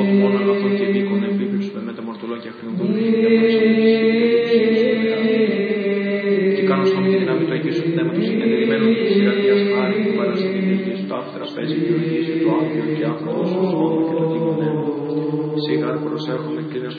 μόνο αγαθών και μήκων επίπληξουμε με τα μορτολόγια χρυνοδούν και κάνω στον τη δύναμη του Αγίου Σου Πνεύματος εγκατελειμμένων και της ιεραρχίας χάρη που παραστήν την τελική σου τάφτρα σπέζει και οδηγήσει το άγιο και άνθρωπο σου σώμα και το τίμο νέο. Σιγά προσέρχομαι κλείνες